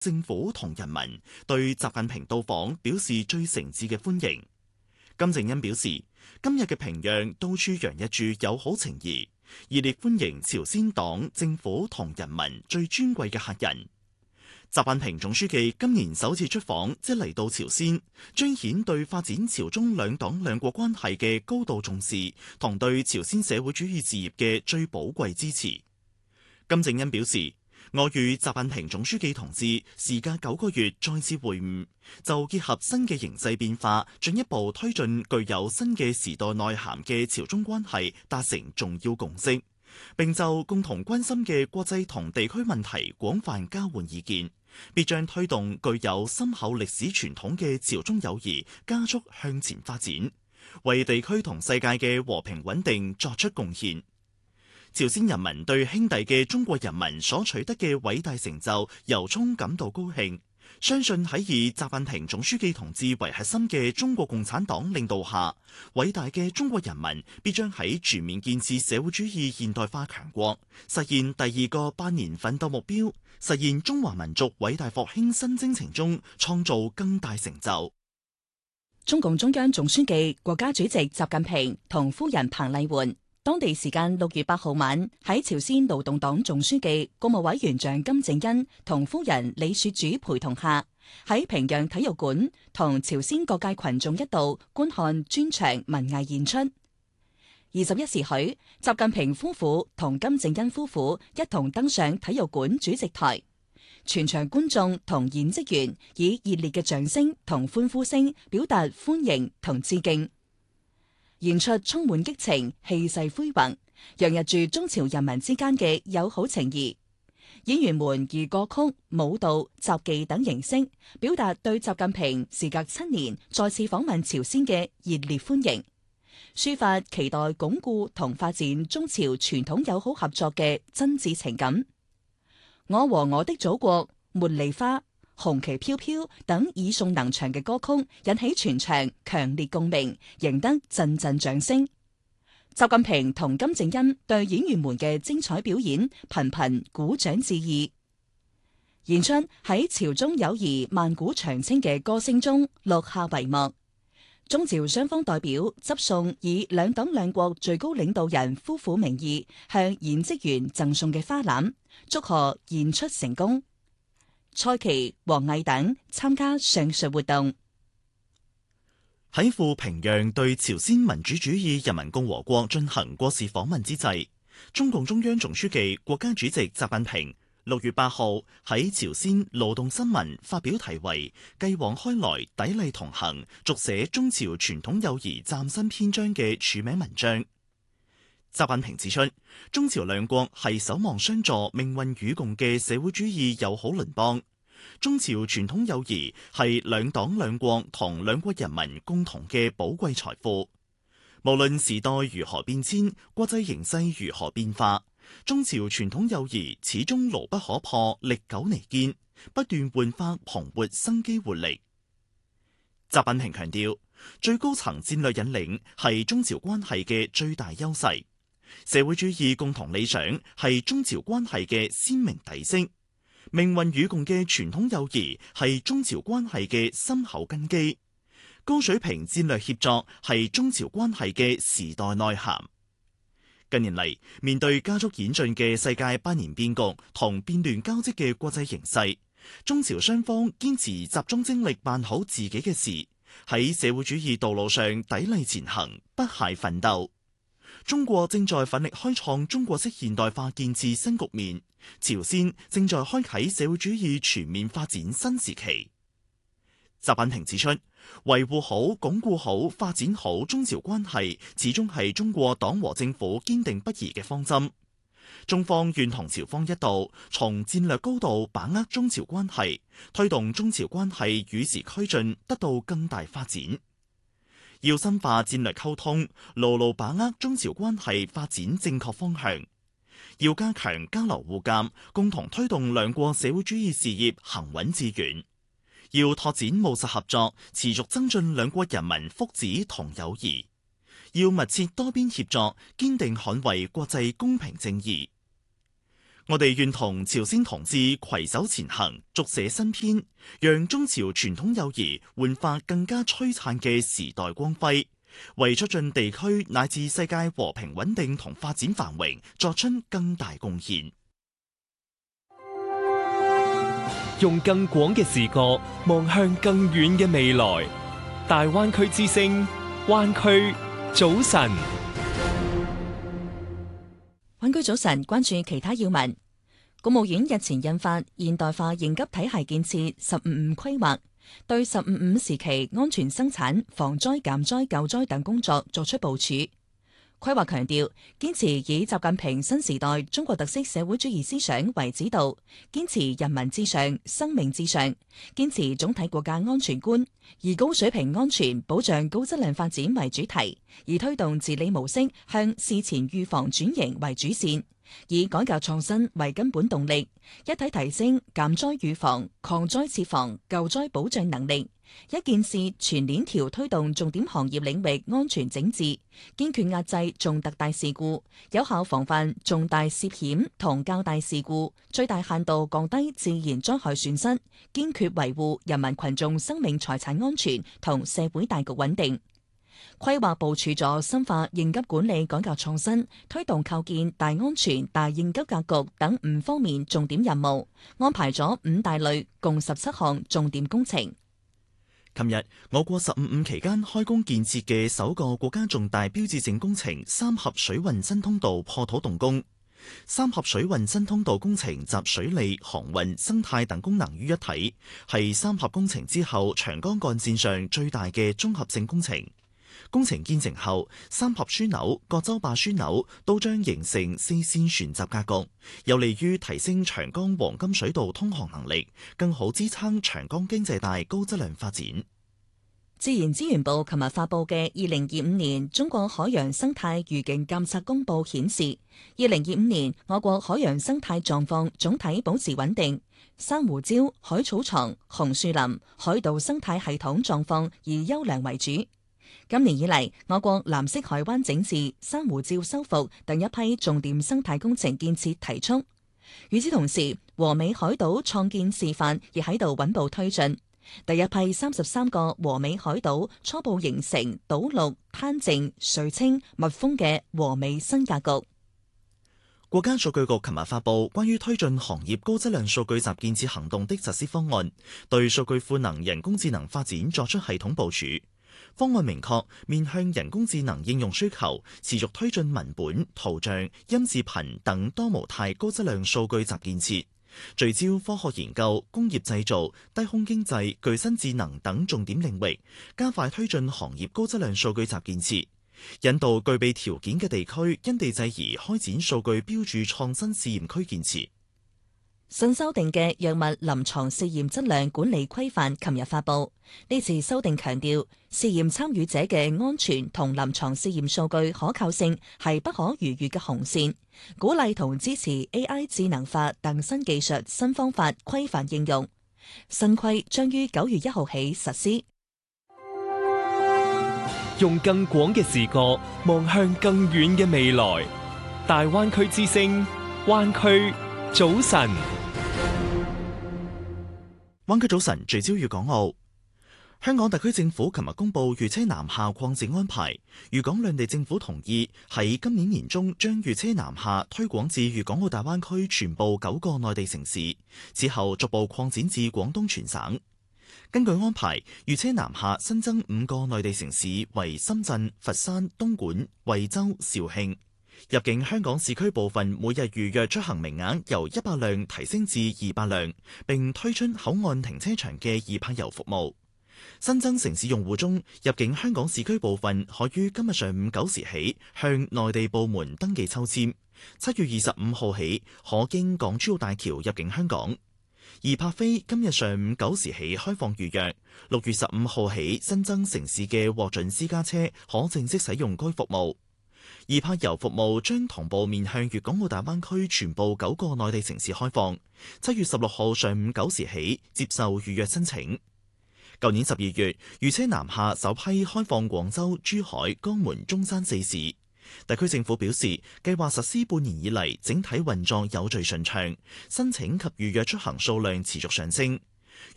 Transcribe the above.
政府同人民對習近平到訪表示最誠摯嘅歡迎。金正恩表示，今日嘅平壤到處洋溢住友好情誼，熱烈歡迎朝鮮黨、政府同人民最尊貴嘅客人。習近平總書記今年首次出訪，即嚟到朝鮮，彰顯對發展朝中兩黨兩國關係嘅高度重視，同對朝鮮社會主義事業嘅最寶貴支持。金正恩表示，我與習近平總書記同志時隔9個月再次會晤，就結合新嘅形勢變化，進一步推進具有新嘅時代內涵嘅朝中關係達成重要共識，並就共同關心嘅國際同地區問題廣泛交換意見，必將推動具有深厚歷史傳統嘅朝中友誼加速向前發展，為地區同世界嘅和平穩定作出貢獻。朝鮮人民對兄弟嘅中國人民所取得嘅偉大成就由衷感到高興，相信喺以習近平總書記同志為核心嘅中國共產黨領導下，偉大嘅中國人民必將喺全面建設社會主義現代化強國，實現第2個8年奮鬥目標，實現中華民族偉大復興新征程中創造更大成就。 中共中央總書記、國家主席習近平同夫人彭麗媛當地時間6月8號晚喺朝鮮勞動黨總書記、國務委員長金正恩同夫人李雪主陪同下，喺平壤體育館同朝鮮各界群眾一道觀看專場文藝演出。21時許，習近平夫婦同金正恩夫婦一同登上體育館主席台，全場觀眾同演職員以熱烈嘅掌聲同歡呼聲表達歡迎同致敬。演出充滿激情，氣勢恢宏，洋溢住中朝人民之間嘅友好情誼。演員們以歌曲、舞蹈、雜技等形式，表達對習近平時隔7年再次訪問朝鮮嘅熱烈歡迎，抒發期待鞏固同發展中朝傳統友好合作嘅真摯情感。我和我的祖國、茉莉花、紅旗飄飄等耳熟能詳嘅歌曲引起全場強烈共鳴，贏得陣陣掌聲。習近平同金正恩對演員們嘅精彩表演頻頻鼓掌致意。演出喺朝中友誼萬古長青嘅歌聲中落下帷幕。中朝雙方代表執送以兩黨兩國最高領導人夫婦名義向演職員贈送嘅花籃，祝賀演出成功。蔡奇、王毅等參加上述活動。 喺赴平壤對朝鮮民主主義人民共和國進行國事訪問之際，中共中央總書記、國家主席習近平6月8號喺朝鮮勞動新聞發表題為《繼往開來，砥礪同行，續寫中朝傳統友誼嶄新篇章》嘅署名文章。習近平指出，中朝兩國係守望相助、命運與共嘅社會主義友好鄰邦。中朝傳統友誼係兩黨兩國同兩國人民共同嘅寶貴財富。無論時代如何變遷，國際形勢如何變化，中朝傳統友誼始終牢不可破、歷久彌堅，不斷煥發蓬勃生機活力。習近平強調，最高層戰略引領係中朝關係嘅最大優勢。社會主義共同理想係中朝關係嘅鮮明底色，命運與共嘅傳統友誼係中朝關係嘅深厚根基，高水平戰略協作係中朝關係嘅時代內涵。近年嚟，面對加速演進嘅世界百年變局同變亂交織嘅國際形勢，中朝雙方堅持集中精力辦好自己嘅事，喺社會主義道路上砥礪前行，不懈奮鬥。中國正在奮力開創中國式現代化建設新局面，朝鮮正在開啟社會主義全面發展新時期。習近平指出，維護好、鞏固好、發展好中朝關係，始終係中國黨和政府堅定不移嘅方針。中方願同朝方一道，從戰略高度把握中朝關係，推動中朝關係與時俱進，得到更大發展。要深化戰略溝通，牢牢把握中朝關係發展正確方向。要加強交流互鑒，共同推動兩國社會主義事業行穩致遠。要拓展務實合作，持續增進兩國人民福祉同友誼。要密切多邊協作，堅定捍衛國際公平正義。 我哋願同朝鮮同志攜手前行，續寫新篇，讓中朝傳統友誼煥發更加璀璨嘅時代光輝，為促進地區乃至世界和平穩定同發展繁榮作出更大貢獻。 用更廣嘅視角望向更遠嘅未來。大灣區之聲，灣區早晨。 灣區早晨，關注其他要聞。國務院日前印發現代化應急體系建設15+5規劃，對15+5時期安全生產、防災減災救災等工作作出部署。規劃強調，堅持以習近平新時代中國特色社會主義思想為指導，堅持人民至上、生命至上，堅持總體國家安全觀，以高水平安全保障高質量發展為主題，以推動治理模式向事前預防轉型為主線，以改革創新為根本動力，一體提升減災預防、抗災設防、救災保障能力。一件事全鏈條推動重點行業領域安全整治，堅決壓制重特大事故，有效防範重大涉險同較大事故，最大限度降低自然災害損失，堅決維護人民群眾生命財產安全同社會大局穩定。規劃部署咗深化應急管理改革創新，推動構建大安全、大應急格局等5方面重點任務，安排咗5大類共17項重點工程。 琴日，我國15+5期間開工建設嘅首個國家重大標誌性工程三峽水運新通道破土動工。三峽水運新通道工程集水利、航運、生態等功能於一體，係三峽工程之後長江幹線上最大嘅綜合性工程。工程建成後，三峽樞紐、葛洲壩樞紐都將形成4線船閘格局，有利於提升長江黃金水道通航能力，更好支撐長江經濟帶高質量發展。 自然資源部琴日發布嘅2025年中國海洋生態漁境監測公報顯示，2025年我國海洋生態狀況總體保持穩定，珊瑚礁、海草床、紅樹林、海島生態系統狀況以優良為主。今年以嚟，我國藍色海灣整治、珊瑚礁修復等一批重點生態工程建設提速。與此同時，和美海島創建示範亦喺度穩步推進。第一批33個和美海島初步形成島綠、灘靜、水清、密封嘅和美新格局。 國家數據局琴日發布關於推進行業高質量數據集建設行動的實施方案，對數據賦能人工智能發展作出系統部署。方案明確面向人工智能應用需求，持續推進文本、圖像、音視頻等多模態高質量數據集建設，聚焦科學研究、工業製造、低空經濟、具身智能等重點領域，加快推進行業高質量數據集建設，引導具備條件嘅地區因地制宜開展數據標註創新試驗區建設。 新修訂嘅藥物臨床試驗質量管理規範琴日發布，呢次修訂強調，試驗參與者嘅安全同臨床試驗數據可靠性係不可逾越嘅紅線，鼓勵同支持 AI 智能化等新技術新方法規範應用。新規將於9月1號起實施。 用更廣嘅視角望向更遠嘅未來。大灣區之聲，灣區早晨。 灣區早晨聚焦粵港澳。香港特區政府琴日公布粵車南下擴展安排，粵港兩地政府同意喺今年年中將粵車南下推廣至粵港澳大灣區全部9個內地城市，之後逐步擴展至廣東全省。根據安排，粵車南下新增5個內地城市為深圳、佛山、東莞、惠州、肇慶。入境香港市區部分每日預約出行名額由100輛提升至200輛，並推出口岸停車場嘅易泊遊服務。新增城市用戶中，入境香港市區部分可於今日上午9時起向內地部門登記抽籤，7月25號起可經港珠澳大橋入境香港。易泊飛今日上午9時起開放預約，6月15號起新增城市嘅獲准私家車可正式使用該服務。易泊遊服務將同步面向粵港澳大灣區全部9個內地城市開放，7月16號上午9時起接受預約申請。舊年12月，粵車南下首批開放廣州、珠海、江門、中山4市， 特區政府表示，計劃實施半年以嚟，整體運作有序順暢，申請及預約出行數量持續上升。